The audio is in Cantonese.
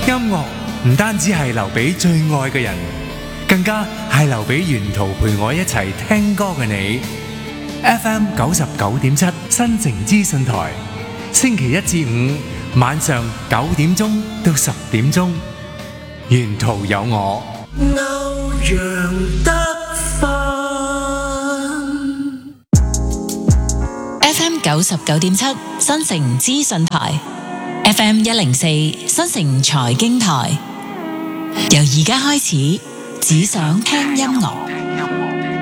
音樂唔單止係留俾最愛嘅人，更加係留俾沿途陪我一齊聽歌嘅你。FM 99.7新城資訊台，星期一至五晚上9點鐘到10點鐘，沿途有我。歐陽德 FM 99.7新城資訊台，FM 104新城財經台。由而家開始，只想聽音樂。